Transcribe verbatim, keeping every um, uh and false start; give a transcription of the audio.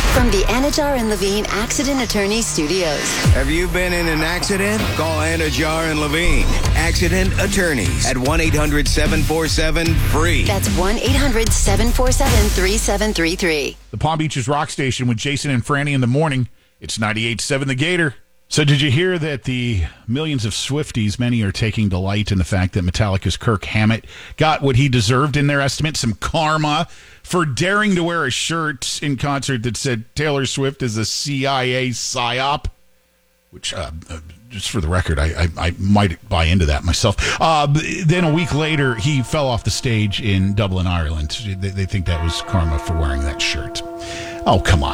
From the Anajar and Levine Accident Attorney Studios. Have you been in an accident? Call Anajar and Levine. Accident Attorneys at one eight hundred seven four seven free. That's one eight hundred seven four seven three seven three three. The Palm Beaches Rock Station with Jason and Franny in the morning. It's ninety-eight point seven The Gator. So did you hear that the millions of Swifties, many are taking delight in the fact that Metallica's Kirk Hammett got what he deserved in their estimate, some karma, for daring to wear a shirt in concert that said Taylor Swift is a C I A psyop, which, uh, uh, just for the record, I, I, I might buy into that myself. Uh, then a week later, he fell off the stage in Dublin, Ireland. They, they think that was karma for wearing that shirt. Oh, come on.